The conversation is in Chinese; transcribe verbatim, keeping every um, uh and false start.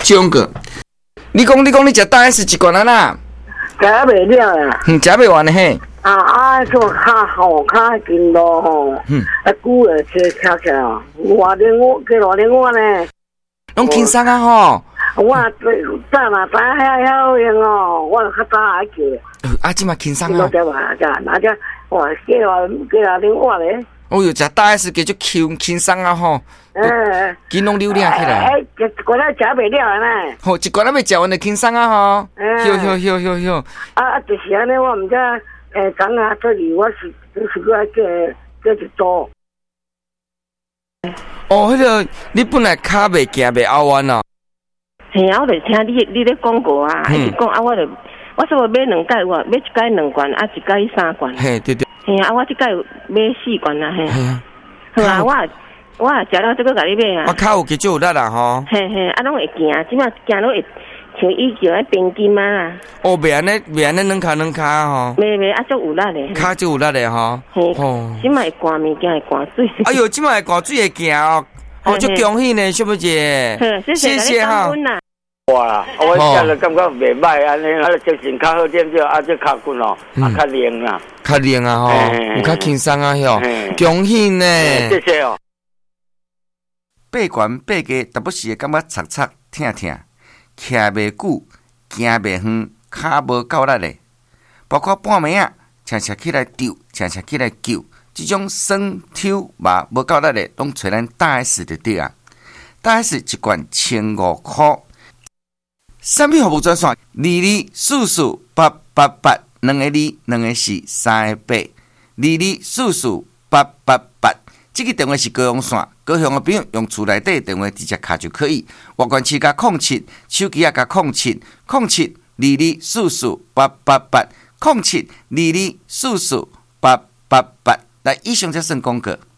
中个。你讲你讲你食大 S 一罐啊啦？ 食袂了啦。 嗯，食袂完的嘿。 啊啊，做较好较紧咯吼。嗯。啊，久了车翘起来哦，偌零五几偌零五呢？ 拢轻松啊吼。 我早嘛早遐遐用哦，我较早爱叫。 啊，即嘛轻松啊。 我得话噶，那只哇，几偌几偌零五咧。 哦哟，食大 S 叫做轻轻松啊吼。 嗯。 紧拢溜亮起来。 哎，一罐仔食袂了呢。 吼，一罐仔要食完就轻松啊吼。 嗯。 哟哟哟哟哟。 啊啊，就是安尼，我毋知诶，昨下做哩，我是就是个叫叫一组。 哦，迄个你本来骹袂行袂拗弯哦。 嘿啊，我就听你你咧广告啊，一直讲啊，我就我说买两盖，我买一盖两罐，啊一盖三罐。 嘿，对对。 嘿啊，我即盖买四罐啊，嘿。好啊，我我食了这个甲你买啊。 我骹有几少有力啦吼。 嘿嘿，啊，拢会行，即马行落会像以前迄冰筋啊啦。 哦，袂安尼，袂安尼两骹两骹吼。 袂袂啊，足有力咧。骹足有力咧吼。 哦。即马会灌物件，会灌水。 哎呦，即马会灌水会行哦。哦，足恭喜呢，小妹姐。谢谢哈。 哇！我食了感觉袂歹，安尼啊，精神较好点点，啊，这脚骨哦，啊，较灵啦， 较灵啊吼，有较轻松啊吼，恭喜呢！ 谢谢哦。 爬悬爬低，但不时会感觉擦擦疼疼，徛袂久，行袂远，骹无够力嘞。包括半暝啊，常常起来丢，常常起来救，这种酸抽麻无够力嘞，拢找咱大 S 就对啊。大 S 一罐千五块。产品服务专线：二二四四八八八，两个二，两个四，三个八，二二四四八八八。这个电话是高雄线，高雄的朋友用厝内底电话直接卡就可以。外关市加空七，手机也加空七，空七二二四四八八八，空七二二四四八八八。来，以上才算广告。